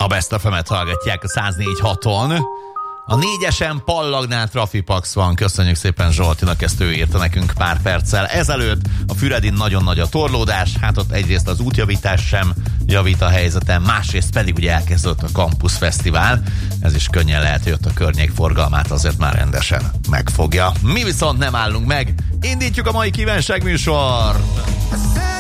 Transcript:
A Best FM-et hallgatják a 104.6-on. A 4-esen Pallagnál Trafipax van. Köszönjük szépen Zsoltinak, ezt ő írta nekünk pár perccel ezelőtt. A Füredin nagyon nagy a torlódás, hát ott egyrészt az útjavítás sem javít a helyzeten, másrészt pedig ugye elkezdődött a Campus Fesztivál. Ez is könnyen lehet, hogy ott a környék forgalmát azért már rendesen megfogja. Mi viszont nem állunk meg, indítjuk a mai kívánságműsort!